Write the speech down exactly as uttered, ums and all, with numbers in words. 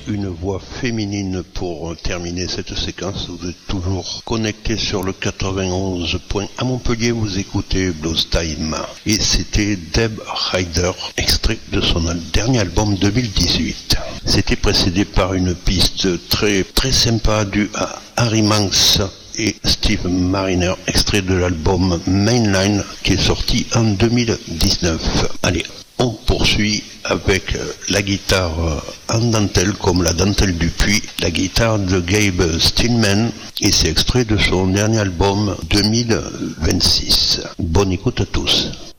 une voix féminine pour terminer cette séquence. Vous êtes toujours connecté sur le quatre-vingt-onze point à Montpellier, vous écoutez Blues Time. Et c'était Deb Ryder, extrait de son dernier album deux mille dix-huit. C'était précédé par une piste très très sympa du Harry Manx et Steve Mariner, extrait de l'album Mainline qui est sorti en deux mille dix-neuf. Allez, on poursuit avec la guitare en dentelle, comme la dentelle du puits, la guitare de Gabe Stillman, et c'est extrait de son dernier album deux mille vingt-six. Bonne écoute à tous.